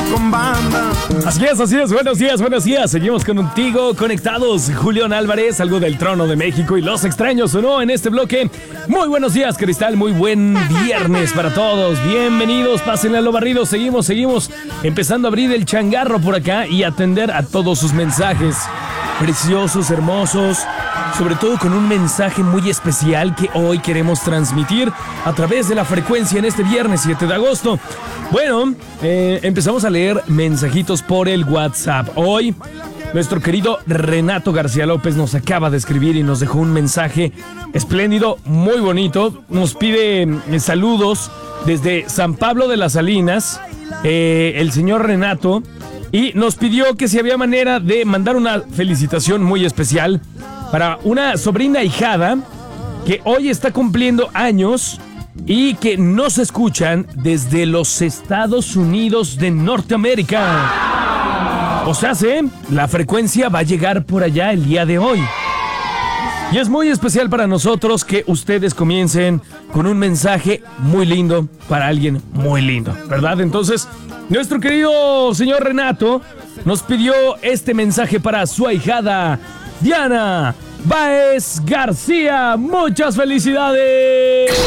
con banda. Así es, buenos días, seguimos contigo, conectados, Julián Álvarez, algo del Trono de México y Los Extraños, ¿o no? En este bloque, muy buenos días, Cristal, muy buen viernes para todos, bienvenidos, pásenle a lo barrido, seguimos, empezando a abrir el changarro por acá y atender a todos sus mensajes, preciosos, hermosos, sobre todo con un mensaje muy especial que hoy queremos transmitir a través de la frecuencia en este viernes 7 de agosto. Bueno, empezamos a leer mensajitos por el WhatsApp. Hoy, nuestro querido Renato García López nos acaba de escribir y nos dejó un mensaje espléndido, muy bonito. Nos pide saludos desde San Pablo de las Salinas, el señor Renato, y nos pidió que si había manera de mandar una felicitación muy especial para una sobrina ahijada que hoy está cumpliendo años y que nos escuchan desde los Estados Unidos de Norteamérica. O sea, la frecuencia va a llegar por allá el día de hoy. Y es muy especial para nosotros que ustedes comiencen con un mensaje muy lindo para alguien muy lindo, ¿verdad? Entonces, nuestro querido señor Renato nos pidió este mensaje para su ahijada Diana Báez García. ¡Muchas felicidades!